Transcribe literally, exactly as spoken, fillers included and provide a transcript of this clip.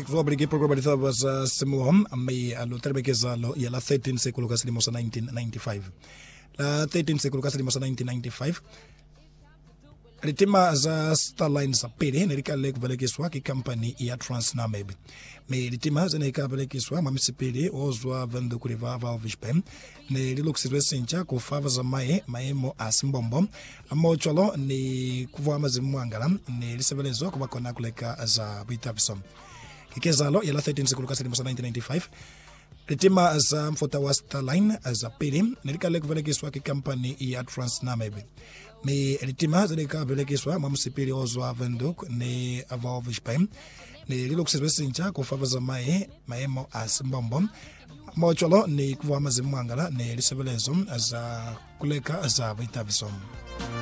Kuzobriki programa litaba za Simuhom ambaye aloterebekeza lo ya la thirteen sekulu kasili mosa nineteen ninety-five. La thirteen sekulu kasili mosa nineteen ninety-five. Litima za Starline za pili nilikale kuvelekeswa ki company ya Transnameb. Me litima za nikavelekeswa mamisipili ozwa vendo kuriva valvishpem. Ne liluksizwe sincha kufava za mae maemo asimbombo. Amo cholo ni kufuwa mazimwangala ni lisebelezo kubakona kuleka za Bitabisom. Kikezalo ya la thirteen sekulu kasili mosa nineteen ninety-five. Litima za mfota wa Starline za pili nilikale kuvelekeswa ki company ya Transnameb. Me litima zalika velekeswa mamsipili ozwa venduk ne avalvishpem ne liluksizwe sincha kufava za mae maemo asimbombo mocholo ni kuwa mazimwangala ne lisebelezo za kuleka za Bitabisom.